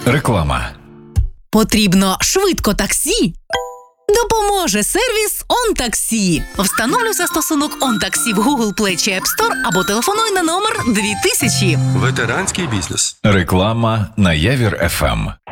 Реклама. Потрібно швидко таксі? Допоможе сервіс OnTaxi. Встановлюй застосунок OnTaxi в Google Play чи App Store або телефонуй на номер 2000. Ветеранський бізнес. Реклама на Явір FM.